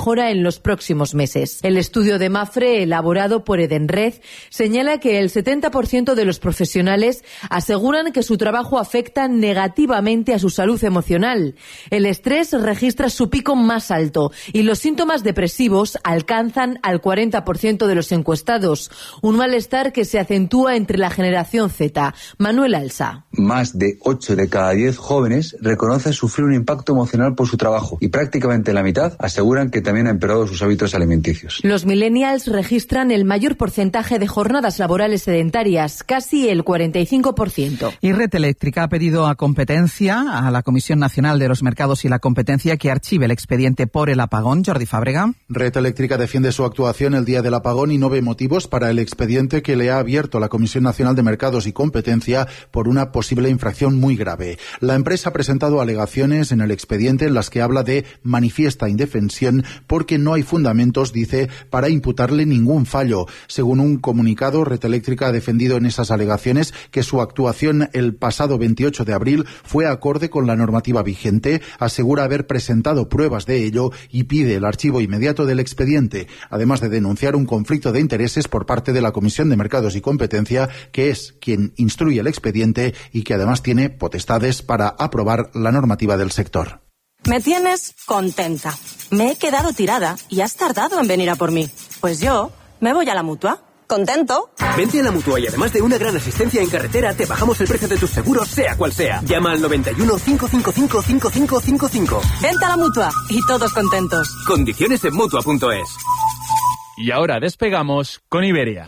mejora en los próximos meses. El estudio de Mapfre, elaborado por Edenred, señala que el 70% de los profesionales aseguran que su trabajo afecta negativamente a su salud emocional. El estrés registra su pico más alto y los síntomas depresivos alcanzan al 40% de los encuestados, un malestar que se acentúa entre la generación Z. Manuel Alsa. Más de 8 de cada 10 jóvenes reconocen sufrir un impacto emocional por su trabajo y prácticamente la mitad aseguran que también ha empeorado sus hábitos alimenticios. Los millennials registran el mayor porcentaje de jornadas laborales sedentarias, casi el 45%. Y Red Eléctrica ha pedido a la Comisión Nacional de los Mercados y la Competencia que archive el expediente por el apagón. Jordi Fábrega. Red Eléctrica defiende su actuación el día del apagón y no ve motivos para el expediente que le ha abierto la Comisión Nacional de Mercados y Competencia por una posible infracción muy grave. La empresa ha presentado alegaciones en el expediente en las que habla de manifiesta indefensión porque no hay fundamentos, dice, para imputarle ningún fallo. Según un comunicado, Red Eléctrica ha defendido en esas alegaciones que su actuación el pasado 28 de abril fue acorde con la normativa vigente, asegura haber presentado pruebas de ello y pide el archivo inmediato del expediente, además de denunciar un conflicto de intereses por parte de la Comisión de Mercados y Competencia, que es quien instruye el expediente y que además tiene potestades para aprobar la normativa del sector. Me tienes contenta. Me he quedado tirada y has tardado en venir a por mí. Pues yo me voy a la Mutua. ¿Contento? Vente a la Mutua y además de una gran asistencia en carretera, te bajamos el precio de tus seguros, sea cual sea. Llama al 91 555 5555. Vente a la Mutua y todos contentos. Condiciones en Mutua.es. Y ahora despegamos con Iberia.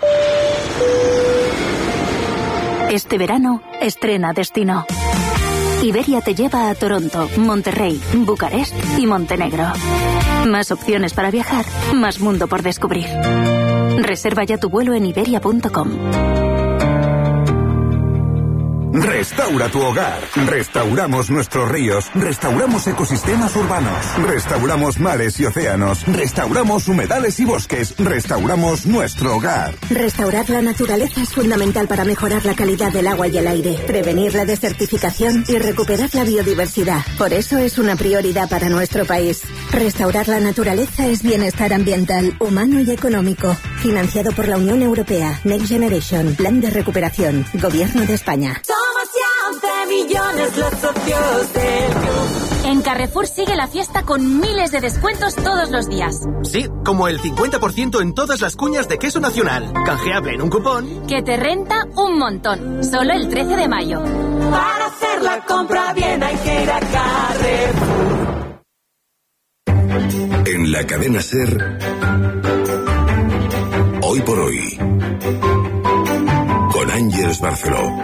Este verano, estrena destino. Iberia te lleva a Toronto, Monterrey, Bucarest y Montenegro. Más opciones para viajar, más mundo por descubrir. Reserva ya tu vuelo en iberia.com. Restaura tu hogar. Restauramos nuestros ríos. Restauramos ecosistemas urbanos. Restauramos mares y océanos. Restauramos humedales y bosques. Restauramos nuestro hogar. Restaurar la naturaleza es fundamental para mejorar la calidad del agua y el aire, prevenir la desertificación y recuperar la biodiversidad. Por eso es una prioridad para nuestro país. Restaurar la naturaleza es bienestar ambiental, humano y económico. Financiado por la Unión Europea. Next Generation. Plan de recuperación. Gobierno de España. Somos ya 11 millones los socios del club. En Carrefour sigue la fiesta con miles de descuentos todos los días. Sí, como el 50% en todas las cuñas de queso nacional. Canjeable en un cupón que te renta un montón. Solo el 13 de mayo. Para hacer la compra bien hay que ir a Carrefour. En la cadena SER, Hoy por Hoy, con Ángeles Barceló.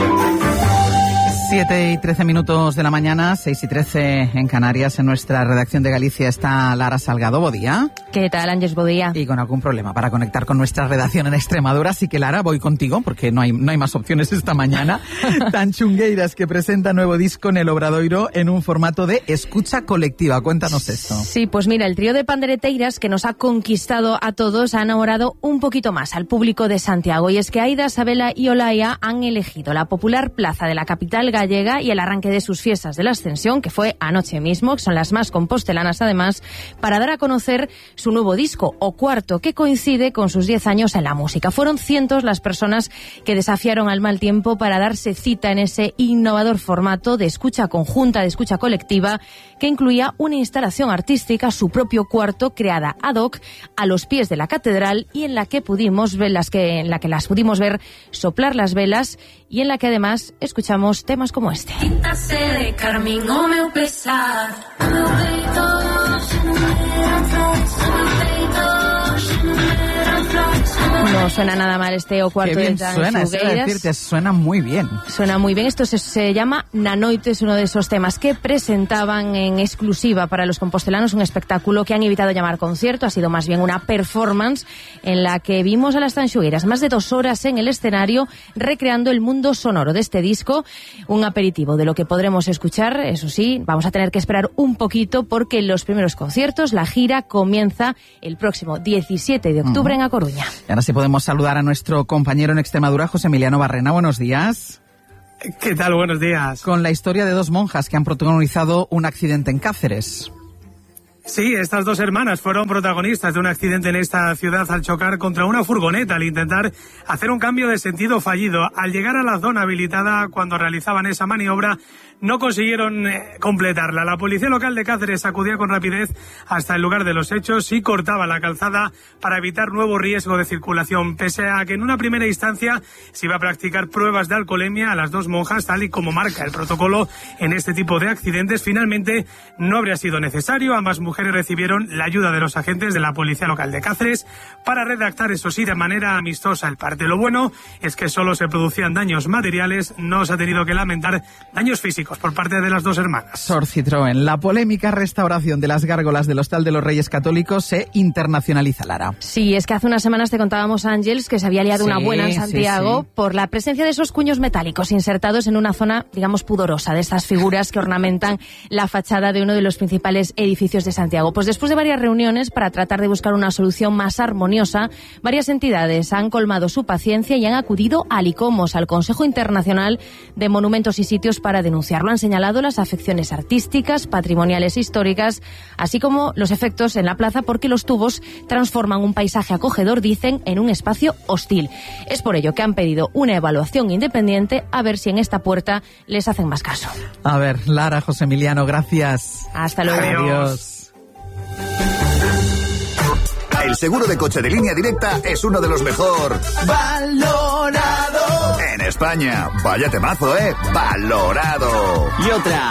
7:13 de la mañana, 6:13 en Canarias. En nuestra redacción de Galicia está Lara Salgado. Bo día. ¿Qué tal, Ángeles? Bo día. Y con algún problema para conectar con nuestra redacción en Extremadura. Así que, Lara, voy contigo porque no hay más opciones esta mañana. Tanchungueiras, que presenta nuevo disco en el Obradoiro en un formato de escucha colectiva. Cuéntanos esto. Sí, pues mira, el trío de pandereteiras que nos ha conquistado a todos ha enamorado un poquito más al público de Santiago. Y es que Aida, Sabela y Olaya han elegido la popular plaza de la capital gallega y el arranque de sus fiestas de la Ascensión, que fue anoche mismo, que son las más compostelanas además, para dar a conocer su nuevo disco, O Cuarto, que coincide con sus 10 años en la música. Fueron cientos las personas que desafiaron al mal tiempo para darse cita en ese innovador formato de escucha conjunta, de escucha colectiva, que incluía una instalación artística, su propio cuarto, creada ad hoc a los pies de la catedral y en la que pudimos ver las pudimos ver soplar las velas y en la que además escuchamos temas como este. No suena nada mal este O Cuarto de Tanxugueiras. Suena muy bien. Suena muy bien. Esto se llama Nanoite, es uno de esos temas que presentaban en exclusiva para los compostelanos, un espectáculo que han evitado llamar concierto, ha sido más bien una performance en la que vimos a las Tanxugueiras más de 2 horas en el escenario recreando el mundo sonoro de este disco, un aperitivo de lo que podremos escuchar. Eso sí, vamos a tener que esperar un poquito porque los primeros conciertos, la gira, comienza el próximo 17 de octubre en A Coruña. Y ahora sí podemos saludar a nuestro compañero en Extremadura, José Emiliano Barrena. Buenos días. ¿Qué tal? Buenos días. Con la historia de 2 monjas que han protagonizado un accidente en Cáceres. Sí, estas dos hermanas fueron protagonistas de un accidente en esta ciudad al chocar contra una furgoneta al intentar hacer un cambio de sentido fallido. Al llegar a la zona habilitada cuando realizaban esa maniobra, no consiguieron completarla. La policía local de Cáceres acudía con rapidez hasta el lugar de los hechos y cortaba la calzada para evitar nuevo riesgo de circulación. Pese a que en una primera instancia se iba a practicar pruebas de alcoholemia a las dos monjas, tal y como marca el protocolo en este tipo de accidentes, finalmente no habría sido necesario. Ambas mujeres recibieron la ayuda de los agentes de la policía local de Cáceres para redactar, eso sí, de manera amistosa el parte. Lo bueno es que solo se producían daños materiales, no se ha tenido que lamentar daños físicos por parte de las dos hermanas. Sor Citroën, la polémica restauración de las gárgolas del Hostal de los Reyes Católicos se internacionaliza, Lara. Sí, es que hace unas semanas te contábamos, Ángeles, que se había liado una buena en Santiago por la presencia de esos cuños metálicos insertados en una zona, digamos, pudorosa, de estas figuras que ornamentan la fachada de uno de los principales edificios de Santiago. Pues después de varias reuniones para tratar de buscar una solución más armoniosa, varias entidades han colmado su paciencia y han acudido al ICOMOS, al Consejo Internacional de Monumentos y Sitios, para denunciar. Lo han señalado las afecciones artísticas, patrimoniales e históricas, así como los efectos en la plaza, porque los tubos transforman un paisaje acogedor, dicen, en un espacio hostil. Es por ello que han pedido una evaluación independiente, a ver si en esta puerta les hacen más caso. A ver, Lara, José Emiliano, gracias. Hasta luego. Adiós. El seguro de coche de Línea Directa es uno de los mejor valorado en España. Vaya temazo, ¿eh? Valorado. Y otra.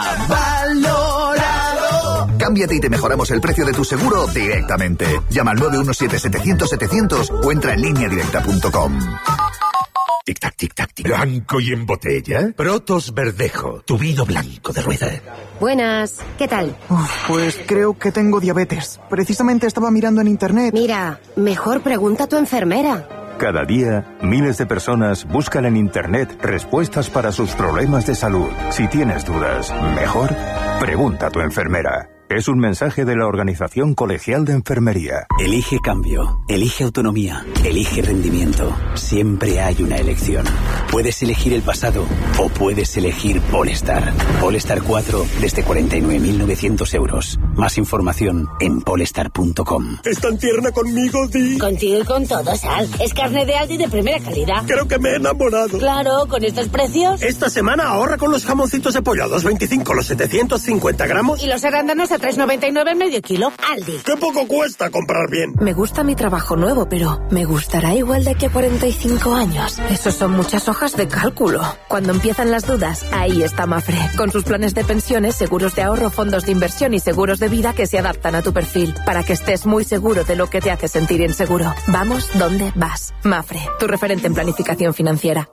Valorado. Cámbiate y te mejoramos el precio de tu seguro directamente. Llama al 917-700-700 o entra en lineadirecta.com. Tic-tac, tic-tac, tic. ¿Blanco y en botella? Protos Verdejo, tu vino blanco de rueda. Buenas, ¿qué tal? Pues creo que tengo diabetes. Precisamente estaba mirando en internet. Mira, mejor pregunta a tu enfermera. Cada día, miles de personas buscan en internet respuestas para sus problemas de salud. Si tienes dudas, mejor pregunta a tu enfermera. Es un mensaje de la Organización Colegial de Enfermería. Elige cambio, elige autonomía, elige rendimiento. Siempre hay una elección. Puedes elegir el pasado o puedes elegir Polestar. Polestar 4 desde 49.900 euros. Más información en polestar.com. ¿Es tan tierna conmigo, Di? Contigo y con todo, Sal. Es carne de Aldi de primera calidad. Creo que me he enamorado. Claro, con estos precios. Esta semana ahorra con los jamoncitos de pollo a 2,25 los 750 gramos. Y los arándanos a 3,99 el medio kilo. Aldi. ¡Qué poco cuesta comprar bien! Me gusta mi trabajo nuevo, pero ¿me gustará igual de aquí a 45 años? Esos son muchas hojas de cálculo. Cuando empiezan las dudas, ahí está Mafre. Con sus planes de pensiones, seguros de ahorro, fondos de inversión y seguros de vida que se adaptan a tu perfil, para que estés muy seguro de lo que te hace sentir inseguro. Vamos donde vas. Mafre, tu referente en planificación financiera.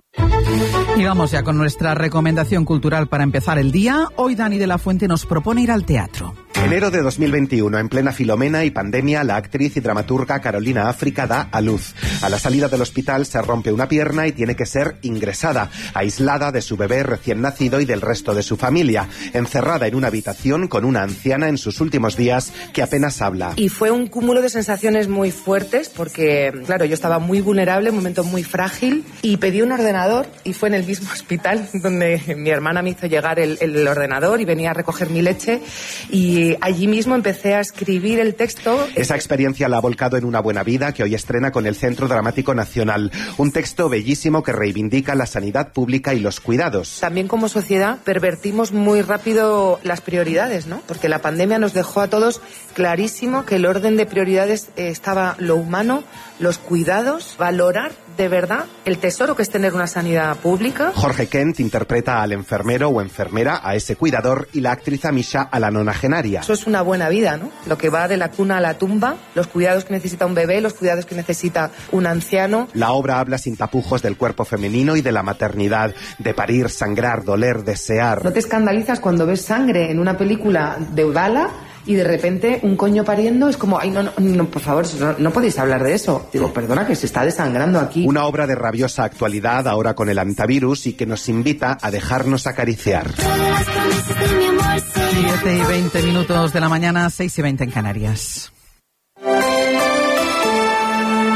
Y vamos ya con nuestra recomendación cultural para empezar el día. Hoy Dani de la Fuente nos propone ir al teatro. Enero de 2021, en plena Filomena y pandemia, la actriz y dramaturga Carolina África da a luz. A la salida del hospital se rompe una pierna y tiene que ser ingresada, aislada de su bebé recién nacido y del resto de su familia, encerrada en una habitación con una anciana en sus últimos días que apenas habla. Y fue un cúmulo de sensaciones muy fuertes porque, claro, yo estaba muy vulnerable, un momento muy frágil, y pedí un ordenador y fue en el mismo hospital donde mi hermana me hizo llegar el ordenador y venía a recoger mi leche, y allí mismo empecé a escribir el texto. Esa experiencia la ha volcado en Una buena vida, que hoy estrena con el Centro Dramático Nacional. Un texto bellísimo que reivindica la sanidad pública y los cuidados. También como sociedad pervertimos muy rápido las prioridades, ¿no? Porque la pandemia nos dejó a todos clarísimo que el orden de prioridades estaba lo humano, los cuidados, valorar de verdad el tesoro que es tener una sanidad pública. Jorge Kent interpreta al enfermero o enfermera, a ese cuidador, y la actriz Amisha a la nonagenaria. Eso es una buena vida, ¿no? Lo que va de la cuna a la tumba, los cuidados que necesita un bebé, los cuidados que necesita un anciano. La obra habla sin tapujos del cuerpo femenino y de la maternidad, de parir, sangrar, doler, desear. ¿No te escandalizas cuando ves sangre en una película de Udala y de repente un coño pariendo? Es como, ay, no, por favor, no podéis hablar de eso. Digo, perdona, que se está desangrando aquí. Una obra de rabiosa actualidad ahora con el antivirus y que nos invita a dejarnos acariciar. 7:20 de la mañana, 6:20 en Canarias.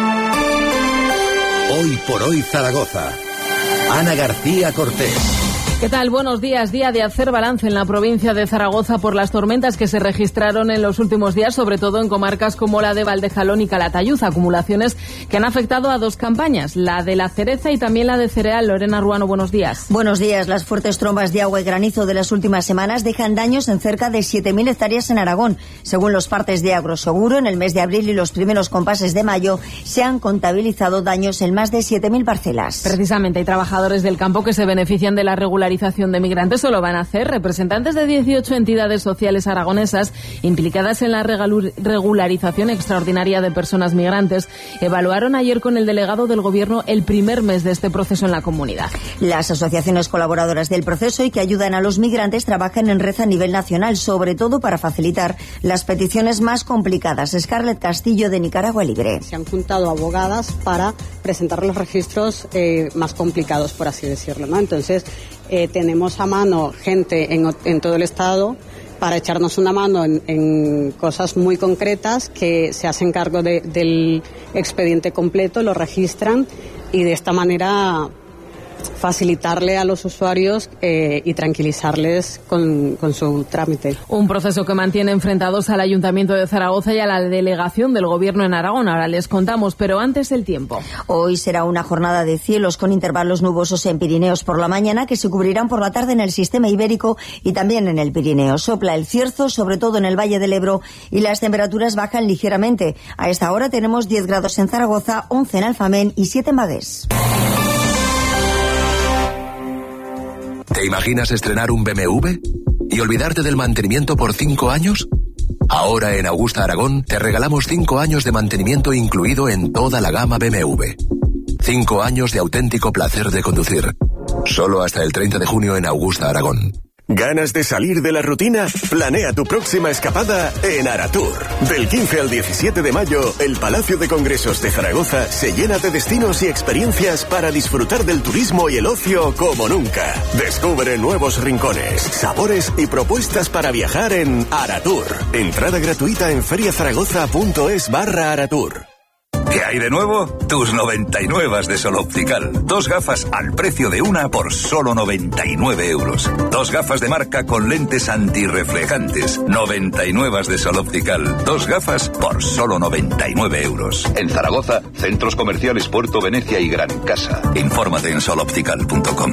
Hoy por hoy Zaragoza. Ana García Cortés. ¿Qué tal? Buenos días. Día de hacer balance en la provincia de Zaragoza por las tormentas que se registraron en los últimos días, sobre todo en comarcas como la de Valdejalón y Calatayud. Acumulaciones que han afectado a dos campañas, la de la cereza y también la de cereal. Lorena Ruano, buenos días. Buenos días. Las fuertes trombas de agua y granizo de las últimas semanas dejan daños en cerca de 7.000 hectáreas en Aragón. Según los partes de Agroseguro, en el mes de abril y los primeros compases de mayo se han contabilizado daños en más de 7.000 parcelas. Precisamente hay trabajadores del campo que se benefician de la regularización de migrantes. Eso lo van a hacer representantes de 18 entidades sociales aragonesas implicadas en la regularización extraordinaria de personas migrantes. Evaluaron ayer con el delegado del Gobierno el primer mes de este proceso en la comunidad. Las asociaciones colaboradoras del proceso y que ayudan a los migrantes trabajan en red a nivel nacional, sobre todo para facilitar las peticiones más complicadas. Scarlett Castillo, de Nicaragua Libre. Se han juntado abogadas para presentar los registros más complicados, por así decirlo, ¿no? Entonces, tenemos a mano gente en todo el Estado para echarnos una mano en cosas muy concretas, que se hacen cargo del expediente completo, lo registran y de esta manera facilitarle a los usuarios y tranquilizarles con su trámite. Un proceso que mantiene enfrentados al Ayuntamiento de Zaragoza y a la delegación del Gobierno en Aragón. Ahora les contamos, pero antes el tiempo. Hoy será una jornada de cielos con intervalos nubosos en Pirineos por la mañana, que se cubrirán por la tarde en el sistema ibérico y también en el Pirineo. Sopla el cierzo, sobre todo en el Valle del Ebro, y las temperaturas bajan ligeramente. A esta hora tenemos 10 grados en Zaragoza, 11 en Alfamén y 7 en Bagués. ¿Te imaginas estrenar un BMW y olvidarte del mantenimiento por 5 años? Ahora en Augusta Aragón te regalamos 5 años de mantenimiento incluido en toda la gama BMW. 5 años de auténtico placer de conducir. Solo hasta el 30 de junio en Augusta Aragón. ¿Ganas de salir de la rutina? Planea tu próxima escapada en Aratur. Del 15 al 17 de mayo, el Palacio de Congresos de Zaragoza se llena de destinos y experiencias para disfrutar del turismo y el ocio como nunca. Descubre nuevos rincones, sabores y propuestas para viajar en Aratur. Entrada gratuita en feriazaragoza.es/Aratur. ¿Qué hay de nuevo? Tus 99 de Sol Optical. 2 gafas al precio de una por solo 99 euros. 2 gafas de marca con lentes antirreflejantes. 99 de Sol Optical. 2 gafas por solo 99 euros. En Zaragoza, centros comerciales Puerto Venecia y Gran Casa. Infórmate en soloptical.com.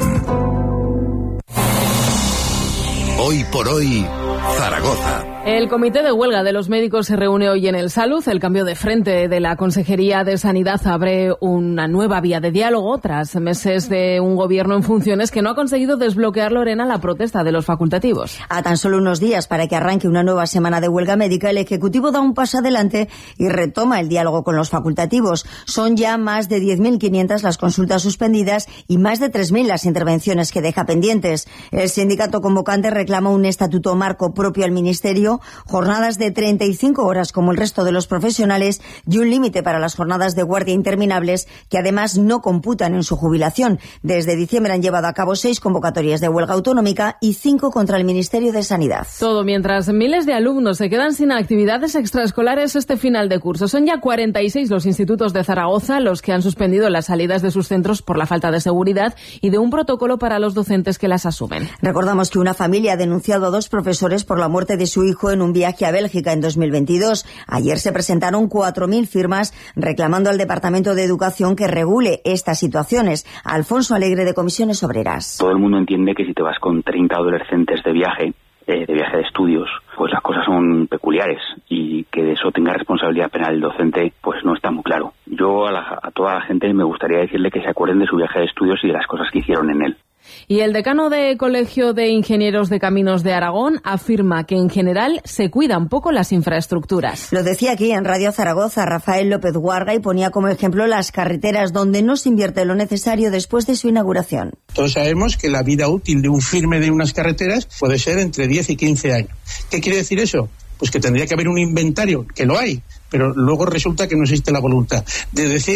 Hoy por hoy, Zaragoza. El comité de huelga de los médicos se reúne hoy en el Salud. El cambio de frente de la Consejería de Sanidad abre una nueva vía de diálogo tras meses de un gobierno en funciones que no ha conseguido desbloquear, Lorena, la protesta de los facultativos. A tan solo unos días para que arranque una nueva semana de huelga médica, el Ejecutivo da un paso adelante y retoma el diálogo con los facultativos. Son ya más de 10.500 las consultas suspendidas y más de 3.000 las intervenciones que deja pendientes. El sindicato convocante reclama un estatuto marco propio al Ministerio, jornadas de 35 horas como el resto de los profesionales y un límite para las jornadas de guardia interminables que además no computan en su jubilación. Desde diciembre han llevado a cabo 6 convocatorias de huelga autonómica y 5 contra el Ministerio de Sanidad. Todo mientras miles de alumnos se quedan sin actividades extraescolares este final de curso. Son ya 46 los institutos de Zaragoza los que han suspendido las salidas de sus centros por la falta de seguridad y de un protocolo para los docentes que las asumen. Recordamos que una familia ha denunciado a 2 profesores por la muerte de su hijo en un viaje a Bélgica en 2022. Ayer se presentaron 4.000 firmas reclamando al Departamento de Educación que regule estas situaciones. Alfonso Alegre, de Comisiones Obreras. Todo el mundo entiende que si te vas con 30 adolescentes de viaje de estudios, pues las cosas son peculiares y que de eso tenga responsabilidad penal el docente, pues no está muy claro. Yo a toda la gente me gustaría decirle que se acuerden de su viaje de estudios y de las cosas que hicieron en él. Y el decano de Colegio de Ingenieros de Caminos de Aragón afirma que en general se cuidan poco las infraestructuras. Lo decía aquí en Radio Zaragoza Rafael López Guarga y ponía como ejemplo las carreteras donde no se invierte lo necesario después de su inauguración. Todos sabemos que la vida útil de un firme de unas carreteras puede ser entre 10 y 15 años. ¿Qué quiere decir eso? Pues que tendría que haber un inventario, que lo hay, pero luego resulta que no existe la voluntad de decir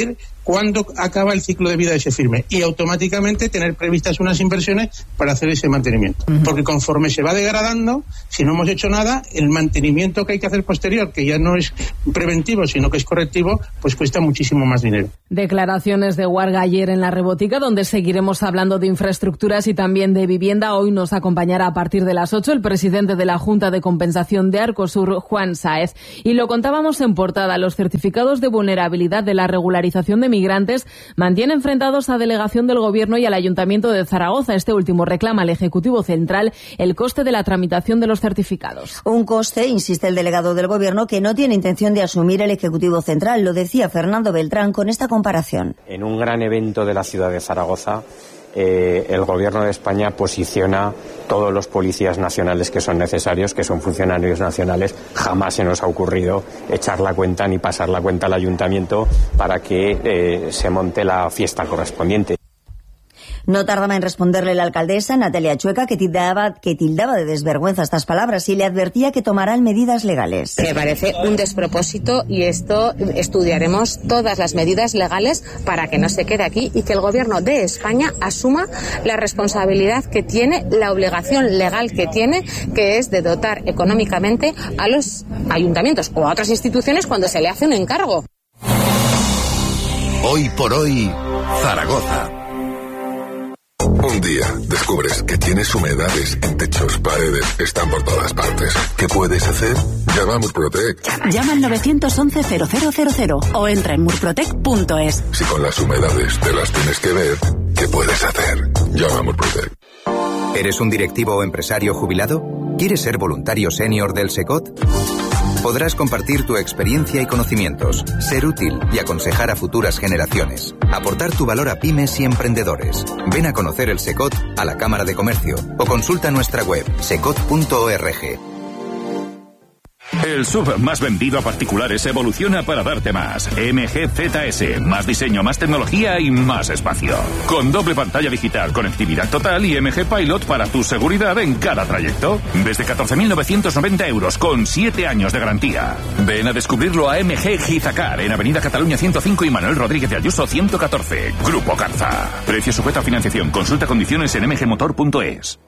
cuándo acaba el ciclo de vida de ese firme y automáticamente tener previstas unas inversiones para hacer ese mantenimiento. Porque conforme se va degradando, si no hemos hecho nada, el mantenimiento que hay que hacer posterior, que ya no es preventivo, sino que es correctivo, pues cuesta muchísimo más dinero. Declaraciones de Warga ayer en La Rebotica, donde seguiremos hablando de infraestructuras y también de vivienda. Hoy nos acompañará a partir de las 8 el presidente de la Junta de Compensación de Arcosur, Juan Sáez. Y lo contábamos en portada, los certificados de vulnerabilidad de la regularización de migrantes mantienen enfrentados a delegación del Gobierno y al Ayuntamiento de Zaragoza. Este último reclama al Ejecutivo Central el coste de la tramitación de los certificados. Un coste, insiste el delegado del Gobierno, que no tiene intención de asumir el Ejecutivo Central. Lo decía Fernando Beltrán con esta comparación. En un gran evento de la ciudad de Zaragoza, el Gobierno de España posiciona todos los policías nacionales que son necesarios, que son funcionarios nacionales. Jamás se nos ha ocurrido echar la cuenta ni pasar la cuenta al ayuntamiento para que se monte la fiesta correspondiente. No tardaba en responderle la alcaldesa, Natalia Chueca, que tildaba de desvergüenza estas palabras y le advertía que tomarán medidas legales. Me parece un despropósito y esto estudiaremos todas las medidas legales para que no se quede aquí y que el Gobierno de España asuma la responsabilidad que tiene, la obligación legal que tiene, que es de dotar económicamente a los ayuntamientos o a otras instituciones cuando se le hace un encargo. Hoy por hoy, Zaragoza. Un día descubres que tienes humedades en techos, paredes, están por todas partes. ¿Qué puedes hacer? Llama a Murprotec. Llama al 911-0000 o entra en murprotec.es. Si con las humedades te las tienes que ver, ¿qué puedes hacer? Llama a Murprotec. ¿Eres un directivo o empresario jubilado? ¿Quieres ser voluntario senior del SECOT? Podrás compartir tu experiencia y conocimientos, ser útil y aconsejar a futuras generaciones. Aportar tu valor a pymes y emprendedores. Ven a conocer el SECOT a la Cámara de Comercio o consulta nuestra web secot.org. El SUV más vendido a particulares evoluciona para darte más. MG ZS, más diseño, más tecnología y más espacio. Con doble pantalla digital, conectividad total y MG Pilot para tu seguridad en cada trayecto. Desde 14.990 euros con 7 años de garantía. Ven a descubrirlo a MG Gizacar en Avenida Cataluña 105 y Manuel Rodríguez de Ayuso 114. Grupo Carza. Precio sujeto a financiación. Consulta condiciones en mgmotor.es.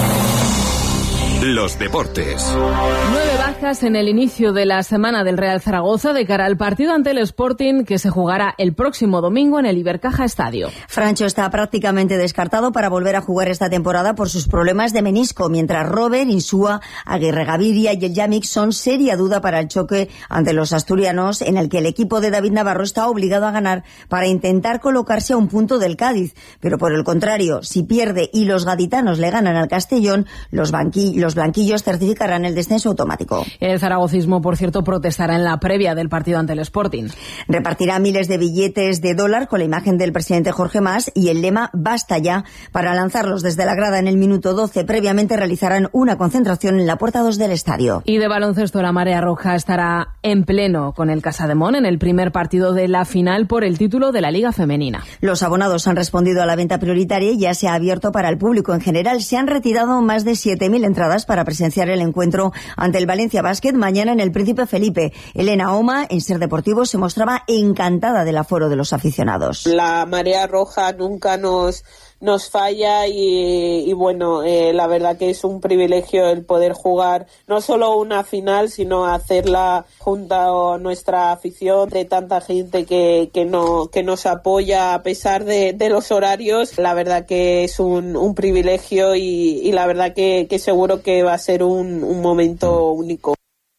Los deportes. 9 bajas en el inicio de la semana del Real Zaragoza de cara al partido ante el Sporting que se jugará el próximo domingo en el Ibercaja Estadio. Francho está prácticamente descartado para volver a jugar esta temporada por sus problemas de menisco, mientras Robert, Insúa, Aguirre Gaviria y el Yamik son seria duda para el choque ante los asturianos, en el que el equipo de David Navarro está obligado a ganar para intentar colocarse a un punto del Cádiz. Pero por el contrario, si pierde y los gaditanos le ganan al Castellón, los blanquillos certificarán el descenso automático. El zaragocismo, por cierto, protestará en la previa del partido ante el Sporting. Repartirá miles de billetes de dólar con la imagen del presidente Jorge Mas y el lema "Basta ya" para lanzarlos desde la grada en el minuto 12. Previamente realizarán una concentración en la puerta 2 del estadio. Y de baloncesto, la Marea Roja estará en pleno con el Casademón en el primer partido de la final por el título de la Liga Femenina. Los abonados han respondido a la venta prioritaria y ya se ha abierto para el público en general. Se han retirado más de 7.000 entradas para presenciar el encuentro ante el Valencia Basket mañana en el Príncipe Felipe. Elena Oma, en Ser Deportivo, se mostraba encantada del aforo de los aficionados. La Marea Roja nunca nos falla y bueno, la verdad que es un privilegio el poder jugar no solo una final, sino hacerla junto a nuestra afición, de tanta gente que nos apoya a pesar de los horarios. La verdad que es un privilegio y la verdad que seguro que va a ser un momento único.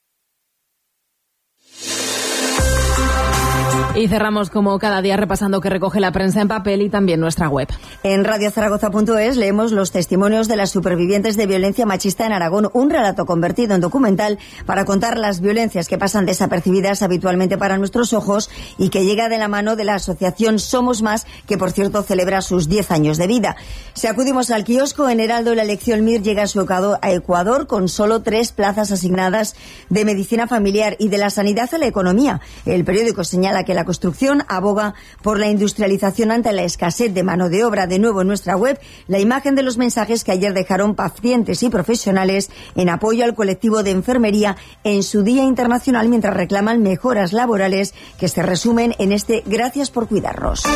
Y cerramos como cada día repasando qué recoge la prensa en papel y también nuestra web. En radiozaragoza.es leemos los testimonios de las supervivientes de violencia machista en Aragón, un relato convertido en documental para contar las violencias que pasan desapercibidas habitualmente para nuestros ojos y que llega de la mano de la asociación Somos Más, que por cierto celebra sus 10 años de vida. Si acudimos al kiosco, en Heraldo la elección MIR llega a Ecuador con solo 3 plazas asignadas de medicina familiar y de la sanidad a la economía. El periódico señala que la la construcción aboga por la industrialización ante la escasez de mano de obra. De nuevo en nuestra web, la imagen de los mensajes que ayer dejaron pacientes y profesionales en apoyo al colectivo de enfermería en su Día Internacional mientras reclaman mejoras laborales que se resumen en este gracias por cuidarnos.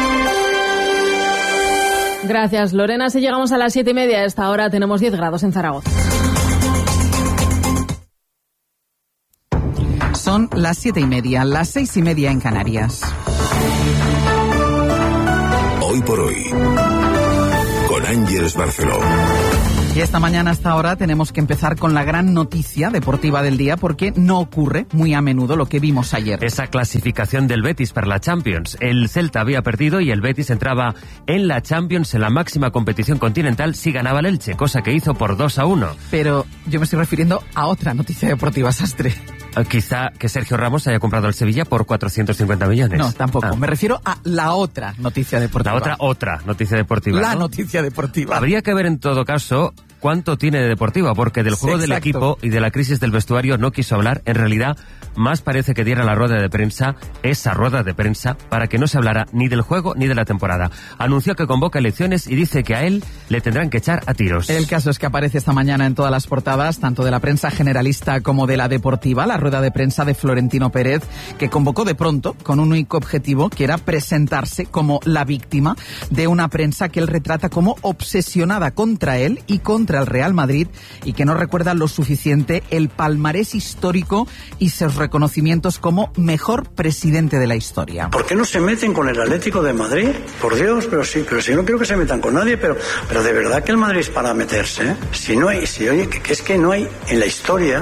Gracias, Lorena. Si llegamos a las 7:30, a esta hora tenemos 10 grados en Zaragoza. Son las 7:30, las 6:30 en Canarias. Hoy por hoy, con Ángeles Barceló. Y esta mañana hasta ahora tenemos que empezar con la gran noticia deportiva del día porque no ocurre muy a menudo lo que vimos ayer. Esa clasificación del Betis para la Champions. El Celta había perdido y el Betis entraba en la Champions en la máxima competición continental si ganaba el Elche, cosa que hizo por 2-1. Pero yo me estoy refiriendo a otra noticia deportiva, Sastre. Quizá que Sergio Ramos haya comprado el Sevilla por 450 millones. No, tampoco. Me refiero a la otra noticia deportiva. La otra noticia deportiva. La ¿no? noticia deportiva. Habría que ver en todo caso cuánto tiene de deportiva, porque del juego del equipo y de la crisis del vestuario no quiso hablar. En realidad, más parece que diera la rueda de prensa, esa rueda de prensa, para que no se hablara ni del juego ni de la temporada. Anunció que convoca elecciones y dice que a él le tendrán que echar a tiros. El caso es que aparece esta mañana en todas las portadas, tanto de la prensa generalista como de la deportiva, la rueda de prensa de Florentino Pérez, que convocó de pronto con un único objetivo, que era presentarse como la víctima de una prensa que él retrata como obsesionada contra él y contra el Real Madrid, y que no recuerda lo suficiente el palmarés histórico y sus reconocimientos como mejor presidente de la historia. ¿Por qué no se meten con el Atlético de Madrid? Por Dios, pero si no quiero que se metan con nadie, pero de verdad que el Madrid es para meterse, ¿eh? Que es que no hay en la historia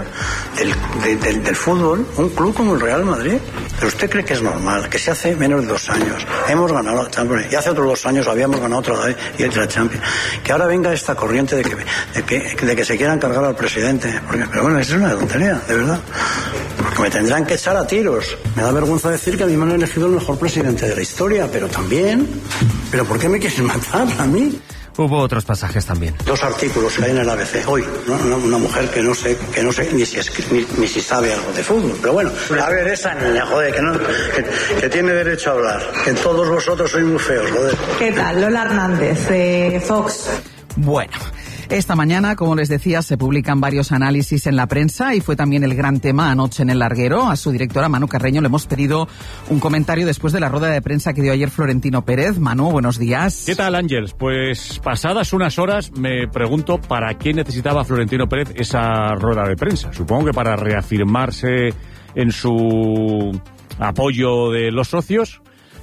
del fútbol un club como el Real Madrid. ¿Pero usted cree que es normal que si hace menos de 2 años hemos ganado la Champions y hace otros 2 años habíamos ganado otra vez y otra Champions, que ahora venga esta corriente de que se quieran cargar al presidente? Pero bueno, eso es una tontería, de verdad. Porque me tendrán que echar a tiros. Me da vergüenza decir que a mí me han elegido el mejor presidente de la historia, pero también... ¿Pero por qué me quieren matar a mí? Hubo otros pasajes también. 2 artículos que hay en el ABC hoy, ¿no? Una mujer que no sé ni si sabe algo de fútbol, pero bueno, a ver, esa niña, joder, que tiene derecho a hablar, que todos vosotros sois muy feos, joder. ¿Qué tal? Lola Hernández, de Fox. Bueno, esta mañana, como les decía, se publican varios análisis en la prensa y fue también el gran tema anoche en El Larguero. A su directora, Manu Carreño, le hemos pedido un comentario después de la rueda de prensa que dio ayer Florentino Pérez. Manu, buenos días. ¿Qué tal, Ángeles? Pues pasadas unas horas me pregunto para qué necesitaba Florentino Pérez esa rueda de prensa. Supongo que para reafirmarse en su apoyo de los socios,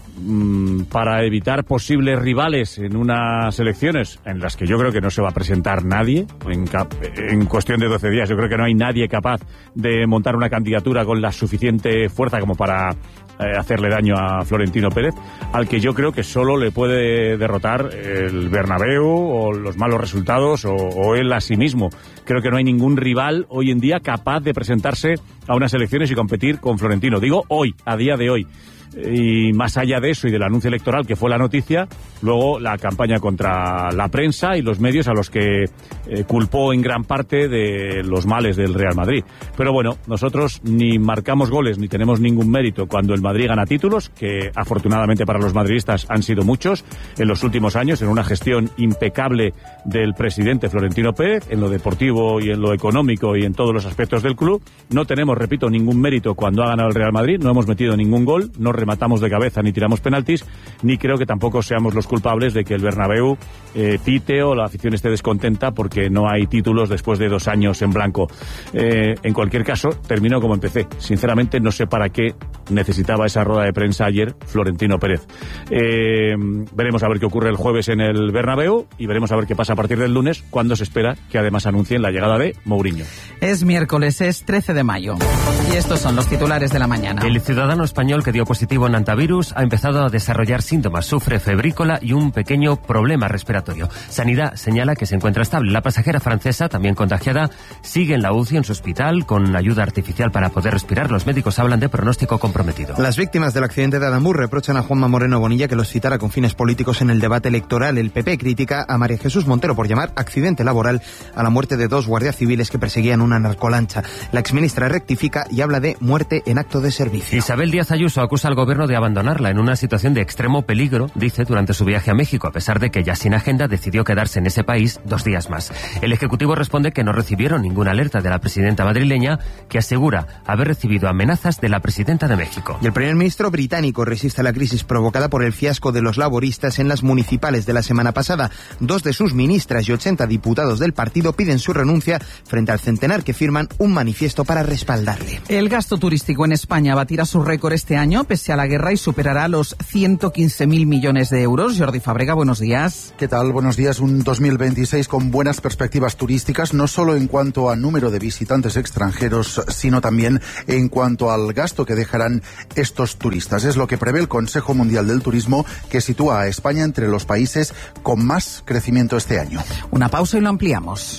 para evitar posibles rivales en unas elecciones en las que yo creo que no se va a presentar nadie en cuestión de 12 días. Yo creo que no hay nadie capaz de montar una candidatura con la suficiente fuerza como para hacerle daño a Florentino Pérez, al que yo creo que solo le puede derrotar el Bernabéu o los malos resultados o él a sí mismo. Creo que no hay ningún rival hoy en día capaz de presentarse a unas elecciones y competir con Florentino. Digo hoy, a día de hoy. Y más allá de eso y del anuncio electoral que fue la noticia, luego la campaña contra la prensa y los medios a los que culpó en gran parte de los males del Real Madrid. Pero bueno, nosotros ni marcamos goles ni tenemos ningún mérito cuando el Madrid gana títulos, que afortunadamente para los madridistas han sido muchos en los últimos años, en una gestión impecable del presidente Florentino Pérez, en lo deportivo y en lo económico y en todos los aspectos del club. No tenemos, repito, ningún mérito cuando ha ganado el Real Madrid, no hemos metido ningún gol, no rematamos de cabeza ni tiramos penaltis, ni creo que tampoco seamos los culpables de que el Bernabéu pite o la afición esté descontenta porque no hay títulos después de 2 años en blanco. En cualquier caso, termino como empecé. Sinceramente, no sé para qué necesitaba esa rueda de prensa ayer Florentino Pérez. Veremos a ver qué ocurre el jueves en el Bernabéu y veremos a ver qué pasa a partir del lunes, cuando se espera que además anuncien la llegada de Mourinho. Es miércoles, es 13 de mayo. Y estos son los titulares de la mañana. El ciudadano español que dio positivo en antivirus ha empezado a desarrollar síntomas, sufre febrícola y un pequeño problema respiratorio. Sanidad señala que se encuentra estable. La pasajera francesa, también contagiada, sigue en la UCI en su hospital con ayuda artificial para poder respirar. Los médicos hablan de pronóstico comprometido. Las víctimas del accidente de Adamur reprochan a Juanma Moreno Bonilla que los citara con fines políticos en el debate electoral. El PP critica a María Jesús Montero por llamar accidente laboral a la muerte de 2 guardias civiles que perseguían una narcolancha. La exministra rectifica y habla de muerte en acto de servicio. Isabel Díaz Ayuso acusa al gobierno gobierno de abandonarla en una situación de extremo peligro, dice, durante su viaje a México, a pesar de que ya sin agenda decidió quedarse en ese país 2 días más. El Ejecutivo responde que no recibieron ninguna alerta de la presidenta madrileña, que asegura haber recibido amenazas de la presidenta de México. Y el primer ministro británico resiste a la crisis provocada por el fiasco de los laboristas en las municipales de la semana pasada. 2 de sus ministras y 80 diputados del partido piden su renuncia frente al centenar que firman un manifiesto para respaldarle. El gasto turístico en España batirá su récord este año, pese a la guerra, y superará los 115.000 millones de euros. Jordi Fábrega, buenos días. ¿Qué tal? Buenos días. Un 2026 con buenas perspectivas turísticas, no solo en cuanto a número de visitantes extranjeros, sino también en cuanto al gasto que dejarán estos turistas. Es lo que prevé el Consejo Mundial del Turismo, que sitúa a España entre los países con más crecimiento este año. Una pausa y lo ampliamos.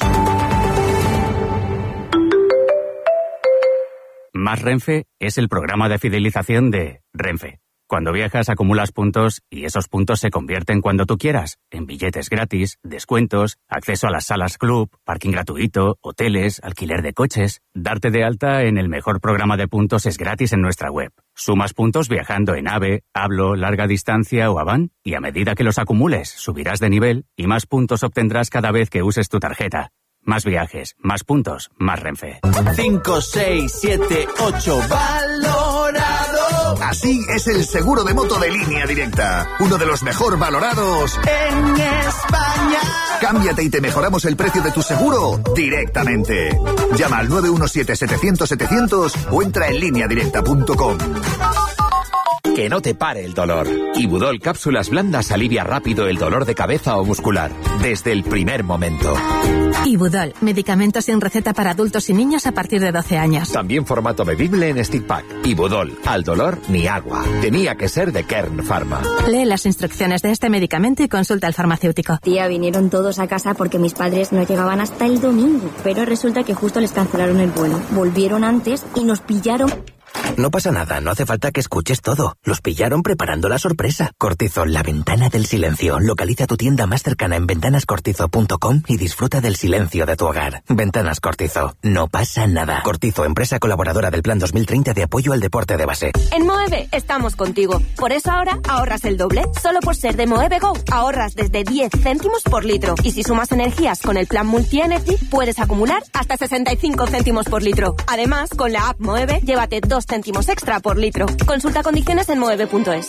Más Renfe es el programa de fidelización de Renfe. Cuando viajas acumulas puntos y esos puntos se convierten cuando tú quieras en billetes gratis, descuentos, acceso a las salas club, parking gratuito, hoteles, alquiler de coches. Darte de alta en el mejor programa de puntos es gratis en nuestra web. Sumas puntos viajando en AVE, Hablo, larga distancia o Avan y a medida que los acumules subirás de nivel y más puntos obtendrás cada vez que uses tu tarjeta. Más viajes, más puntos, más Renfe. 5, 6, 7, 8, valorado. Así es el seguro de moto de Línea Directa. Uno de los mejor valorados en España. Cámbiate y te mejoramos el precio de tu seguro directamente. Llama al 917-700-700 o entra en lineadirecta.com. Que no te pare el dolor. Ibudol Cápsulas Blandas alivia rápido el dolor de cabeza o muscular, desde el primer momento. Ibudol, medicamento sin receta para adultos y niños a partir de 12 años. También formato bebible en stick pack. Ibudol, al dolor ni agua. Tenía que ser de Kern Pharma. Lee las instrucciones de este medicamento y consulta al farmacéutico. Tía, vinieron todos a casa porque mis padres no llegaban hasta el domingo, pero resulta que justo les cancelaron el vuelo. Volvieron antes y nos pillaron. No pasa nada, no hace falta que escuches todo. Los pillaron preparando la sorpresa. Cortizo, la ventana del silencio. Localiza tu tienda más cercana en ventanascortizo.com y disfruta del silencio de tu hogar. Ventanas Cortizo, no pasa nada. Cortizo, empresa colaboradora del Plan 2030 de apoyo al deporte de base. En Moeve estamos contigo. Por eso ahora ahorras el doble. Solo por ser de Moeve Go, ahorras desde 10 céntimos por litro. Y si sumas energías con el plan Multi-Energy, puedes acumular hasta 65 céntimos por litro. Además, con la app Moeve, llévate 2 céntimos extra por litro. Consulta condiciones en moeve.es.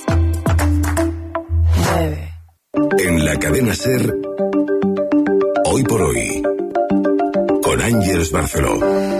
En la cadena SER, hoy por hoy, con Ángeles Barceló.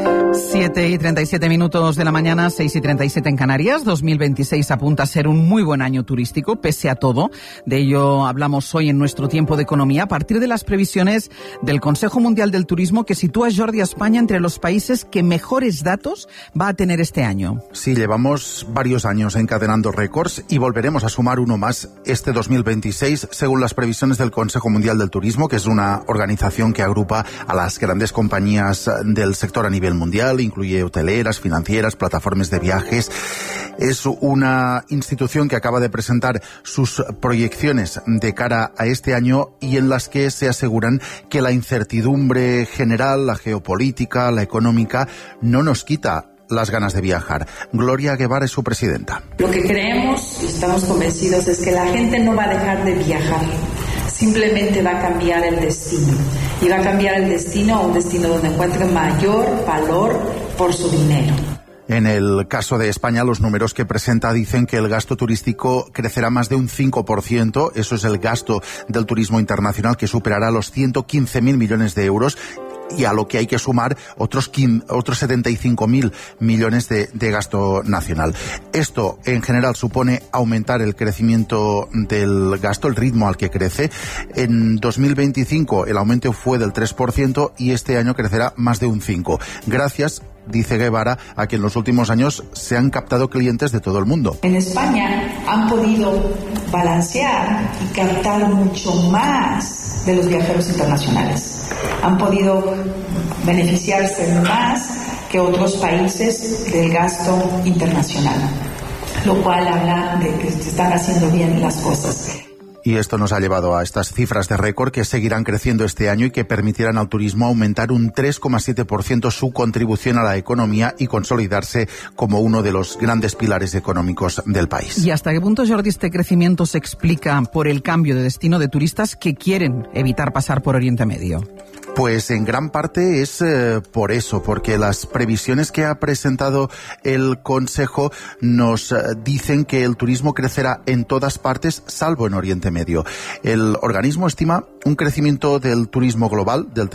7:37 de la mañana, 6:37 en Canarias. 2026 apunta a ser un muy buen año turístico, pese a todo. De ello hablamos hoy en nuestro tiempo de economía, a partir de las previsiones del Consejo Mundial del Turismo, que sitúa, Jordi, a España entre los países que mejores datos va a tener este año. Sí, llevamos varios años encadenando récords y volveremos a sumar uno más este 2026, según las previsiones del Consejo Mundial del Turismo, que es una organización que agrupa a las grandes compañías del sector a nivel mundial. Incluye hoteleras, financieras, plataformas de viajes. Es una institución que acaba de presentar sus proyecciones de cara a este año y en las que se aseguran que la incertidumbre general, la geopolítica, la económica, no nos quita las ganas de viajar. Gloria Guevara es su presidenta. Lo que creemos y estamos convencidos es que la gente no va a dejar de viajar. Simplemente va a cambiar el destino. Y va a cambiar el destino a un destino donde encuentre mayor valor por su dinero. En el caso de España, los números que presenta dicen que el gasto turístico crecerá más de un 5%. Eso es el gasto del turismo internacional, que superará los 115.000 millones de euros. Y a lo que hay que sumar otros 75.000 millones de gasto nacional. Esto, en general, supone aumentar el crecimiento del gasto, el ritmo al que crece. En 2025 el aumento fue del 3% y este año crecerá más de un 5%. Gracias, dice Guevara, a que en los últimos años se han captado clientes de todo el mundo. En España han podido balancear y captar mucho más de los viajeros internacionales. Han podido beneficiarse más que otros países del gasto internacional, lo cual habla de que se están haciendo bien las cosas. Y esto nos ha llevado a estas cifras de récord que seguirán creciendo este año y que permitirán al turismo aumentar un 3,7% su contribución a la economía y consolidarse como uno de los grandes pilares económicos del país. ¿Y hasta qué punto, Jordi, este crecimiento se explica por el cambio de destino de turistas que quieren evitar pasar por Oriente Medio? Pues en gran parte es por eso, porque las previsiones que ha presentado el Consejo nos dicen que el turismo crecerá en todas partes, salvo en Oriente Medio. El organismo estima un crecimiento del turismo global del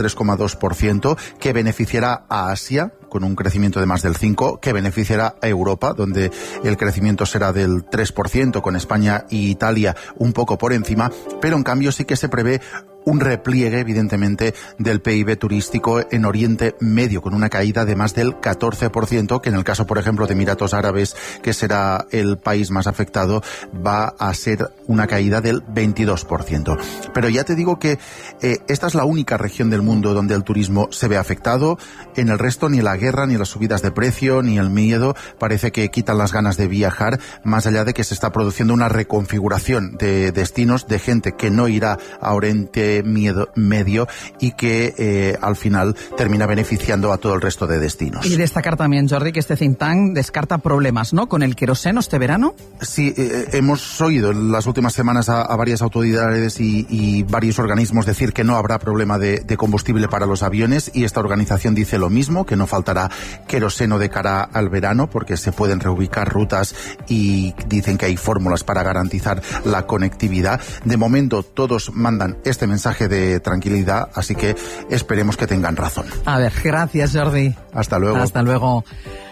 3,2%, que beneficiará a Asia, con un crecimiento de más del 5%, que beneficiará a Europa, donde el crecimiento será del 3%, con España y Italia un poco por encima, pero en cambio sí que se prevé un repliegue, evidentemente, del PIB turístico en Oriente Medio, con una caída de más del 14%, que en el caso, por ejemplo, de Emiratos Árabes, que será el país más afectado, va a ser una caída del 22%. Pero ya te digo que esta es la única región del mundo donde el turismo se ve afectado. En el resto, ni la guerra, ni las subidas de precio, ni el miedo parece que quitan las ganas de viajar, más allá de que se está produciendo una reconfiguración de destinos, de gente que no irá a Oriente Medio y que al final termina beneficiando a todo el resto de destinos. Y destacar también, Jordi, que este think tank descarta problemas, ¿no?, con el queroseno este verano. Sí, hemos oído en las últimas semanas a varias autoridades y varios organismos decir que no habrá problema de combustible para los aviones, y esta organización dice lo mismo, que no faltará queroseno de cara al verano porque se pueden reubicar rutas y dicen que hay fórmulas para garantizar la conectividad. De momento todos mandan este mensaje de tranquilidad, así que esperemos que tengan razón. A ver, gracias, Jordi. Hasta luego. Hasta luego.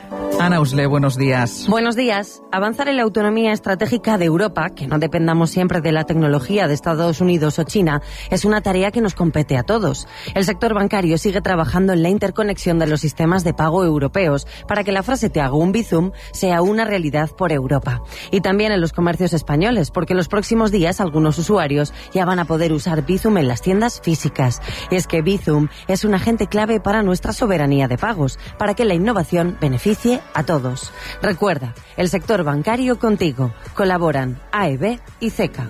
Ana Usle, buenos días. Buenos días. Avanzar en la autonomía estratégica de Europa, que no dependamos siempre de la tecnología de Estados Unidos o China, es una tarea que nos compete a todos. El sector bancario sigue trabajando en la interconexión de los sistemas de pago europeos para que la frase "te hago un Bizum" sea una realidad por Europa. Y también en los comercios españoles, porque en los próximos días algunos usuarios ya van a poder usar Bizum en las tiendas físicas. Y es que Bizum es un agente clave para nuestra soberanía de pagos, para que la innovación beneficie a todos. Recuerda, el sector bancario contigo. Colaboran AEB y CECA.